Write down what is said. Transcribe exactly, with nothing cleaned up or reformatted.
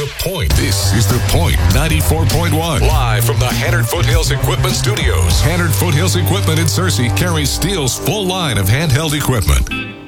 The Point. This is The Point ninety-four point one. Live from the Hannard Foothills Equipment Studios. Hannard Foothills Equipment in Searcy carries Steel's full line of handheld equipment.